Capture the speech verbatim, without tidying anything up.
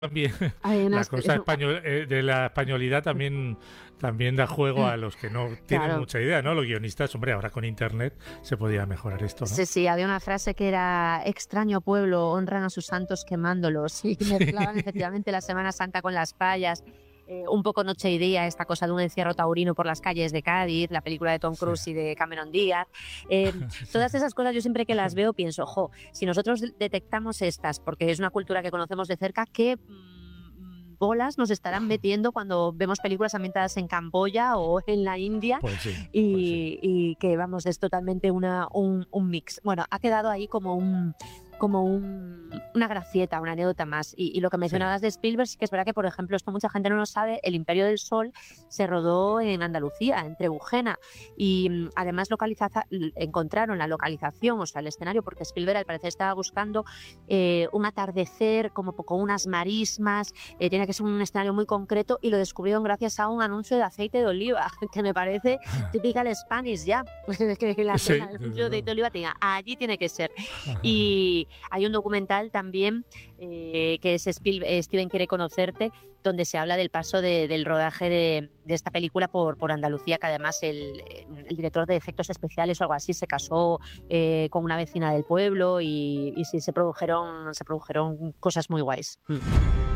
también Hay la unas, cosa eso, español, eh, de la españolidad también, también da juego a los que no tienen claro. mucha idea, ¿no? Los guionistas, hombre, ahora con internet se podía mejorar esto, ¿no? Sí, sí, había una frase que era extraño pueblo, honran a sus santos quemándolos y mezclaban Sí, efectivamente la Semana Santa con las fallas. Eh, un poco Noche y Día, esta cosa de un encierro taurino por las calles de Cádiz, la película de Tom sí, Cruise y de Cameron Díaz. Eh, sí. todas esas cosas yo siempre que las veo pienso, jo, si nosotros detectamos estas, porque es una cultura que conocemos de cerca, ¿qué mm, bolas nos estarán metiendo cuando vemos películas ambientadas en Camboya o en la India? Pues sí, pues sí. Y, y que vamos, es totalmente una, un, un mix. Bueno, ha quedado ahí como un como un, una gracieta, una anécdota más. Y, y lo que Sí. mencionabas de Spielberg, sí que es verdad que, por ejemplo, esto mucha gente no lo sabe, El Imperio del Sol se rodó en Andalucía, en Trebujena, y mm, además localizaza, encontraron la localización, o sea, el escenario, porque Spielberg al parecer estaba buscando eh, un atardecer como con unas marismas, eh, tiene que ser un escenario muy concreto, y lo descubrieron gracias a un anuncio de aceite de oliva, que me parece typical Spanish ya, que la, Sí, el desde anuncio de aceite de luego. oliva tenga, allí tiene que ser. Y hay un documental también eh, que es Spiel, eh, Steven quiere conocerte, donde se habla del paso de, del rodaje de, de esta película por, por Andalucía, que además el, el director de efectos especiales o algo así se casó eh, con una vecina del pueblo y, y sí, se produjeron, se produjeron cosas muy guays. Mm.